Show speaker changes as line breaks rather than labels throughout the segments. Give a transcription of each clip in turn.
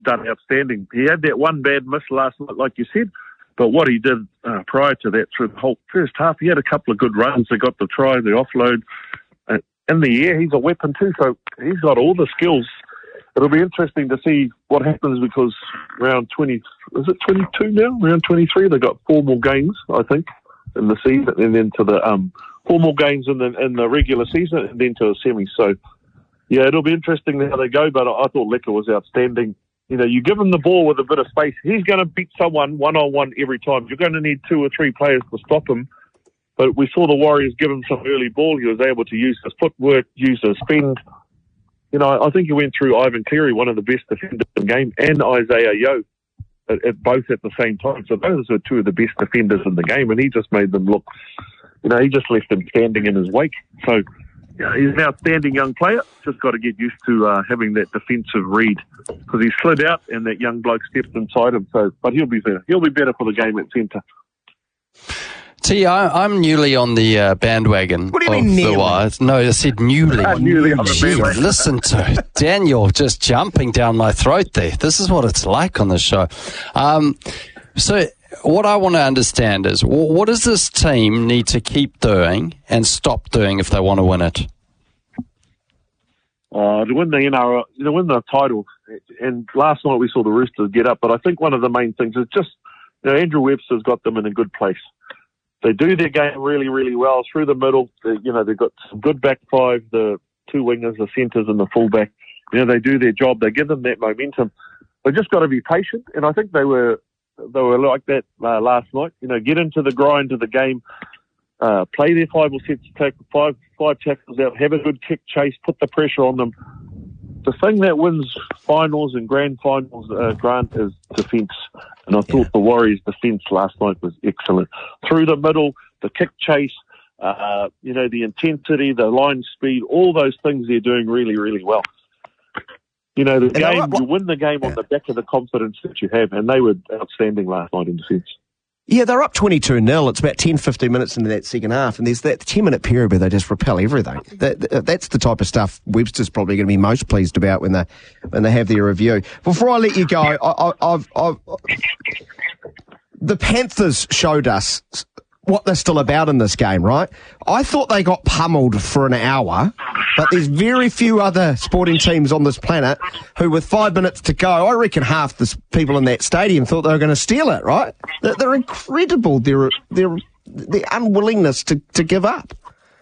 done outstanding. He had that one bad miss last night, like you said, but what he did prior to that through the whole first half, he had a couple of good runs. They got the try, the offload. In the air, he's a weapon too, so he's got all the skills. It'll be interesting to see what happens because round 20, is it 22 now? Round 23, they've got 4 more games, I think, in the season, and then to the 4 more games in the regular season, and then to the semis. So, yeah, it'll be interesting how they go, but I thought Lecker was outstanding. You know, you give him the ball with a bit of space, he's going to beat someone one-on-one every time. You're going to need 2 or 3 players to stop him. But we saw the Warriors give him some early ball. He was able to use his footwork, use his spin. You know, I think he went through Ivan Cleary, one of the best defenders in the game, and Isaiah Yeo, both at the same time. So those are 2 of the best defenders in the game, and he just made them look, you know, he just left them standing in his wake. So yeah, he's an outstanding young player. Just got to get used to having that defensive read because he slid out and that young bloke stepped inside him. So, but he'll be better. He'll be better for the game at centre.
See, I'm newly on the bandwagon.
What do you mean newly?
The Wires. No, I said newly.
Newly on the bandwagon.
Listen to Daniel just jumping down my throat there. This is what it's like on the show. So what I want to understand is, what does this team need to keep doing and stop doing if they want to win it?
To win the NRL, to win the title. And last night we saw the Roosters get up, but I think one of the main things is just, you know, Andrew Webster's got them in a good place. They do their game really, really well through the middle. You know, they've got some good back 5, the 2 wingers, the centres and the fullback. You know, they do their job. They give them that momentum. They just got to be patient. And I think they were like that last night. You know, get into the grind of the game, play their 5 or 6 five tackles out, have a good kick chase, put the pressure on them. The thing that wins finals and grand finals, Grant, is defence. And I thought the Warriors' defence last night was excellent. Through the middle, the kick chase, you know, the intensity, the line speed, all those things they're doing really, really well. You know, the game, you win the game on the back of the confidence that you have, and they were outstanding last night in defence.
Yeah, they're up 22-0. It's about 10, 15 minutes into that second half, and there's that 10-minute period where they just repel everything. That's the type of stuff Webster's probably going to be most pleased about when they have their review. Before I let you go, the Panthers showed us what they're still about in this game, right? I thought they got pummeled for an hour, but there's very few other sporting teams on this planet who, with 5 minutes to go, I reckon half the people in that stadium thought they were going to steal it, right? They're incredible, their unwillingness to give up.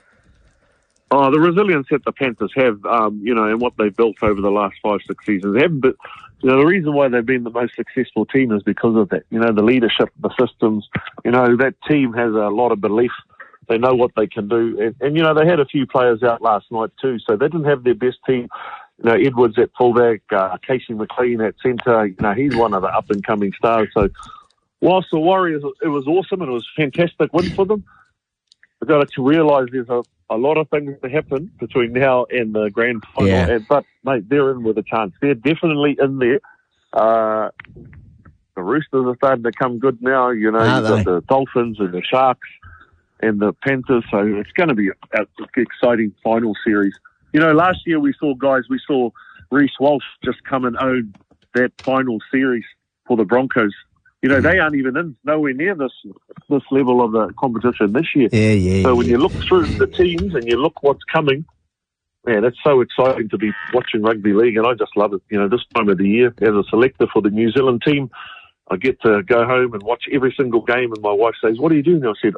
Oh, the resilience that the Panthers have, you know, and what they've built over the last 5-6 seasons. They haven't, but you know, the reason why they've been the most successful team is because of that. You know, the leadership, the systems. You know, that team has a lot of belief. They know what they can do. And you know, they had a few players out last night too, so they didn't have their best team. You know, Edwards at fullback, Casey McLean at centre. You know, he's one of the up-and-coming stars. So whilst the Warriors, it was awesome and it was a fantastic win for them, we've got to realise there's a lot of things to happen between now and the grand final.
Yeah.
But, mate, they're in with a chance. They're definitely in there. The Roosters are starting to come good now. You know, you've got the Dolphins and the Sharks and the Panthers. So it's going to be an exciting final series. You know, last year we saw Reece Walsh just come and own that final series for the Broncos. You know, they aren't even nowhere near this level of the competition this year.
Yeah.
So when you look through the teams and you look what's coming, man, it's so exciting to be watching rugby league, and I just love it. You know, this time of the year, as a selector for the New Zealand team, I get to go home and watch every single game, and my wife says, "What are you doing?" I said,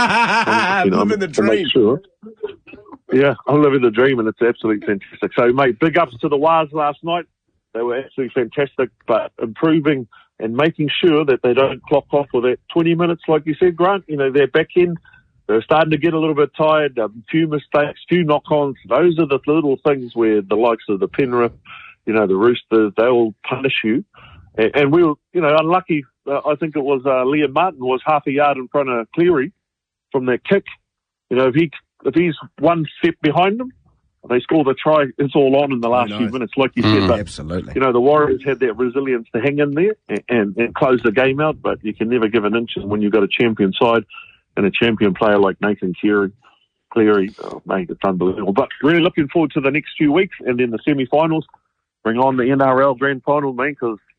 "I'm
living the dream."
Sure. Yeah, I'm living the dream, and it's absolutely fantastic. So, mate, big ups to the Wars last night. They were absolutely fantastic, but improving and making sure that they don't clock off with that 20 minutes, like you said, Grant. You know, their back end, they're starting to get a little bit tired, a few mistakes, few knock-ons. Those are the little things where the likes of the Penrith, you know, the Roosters, they'll punish you. And we were, you know, unlucky. I think it was Liam Martin was half a yard in front of Cleary from that kick. You know, if he's one step behind them, they score the try, it's all on in the last few minutes, like you said. But,
absolutely.
You know, the Warriors had that resilience to hang in there and close the game out, but you can never give an inch when you've got a champion side and a champion player like Nathan Cleary. Oh, mate, it's unbelievable. But really looking forward to the next few weeks and then the semi-finals. Bring on the NRL Grand Final, mate, because